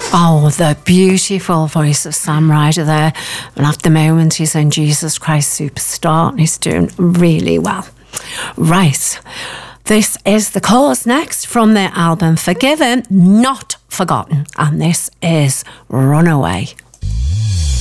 Oh, the beautiful voice of Sam Ryder there. And at the moment, he's in Jesus Christ Superstar and he's doing really well. Right. This is The Cause next from their album Forgiven, Not Forgotten. And this is Runaway.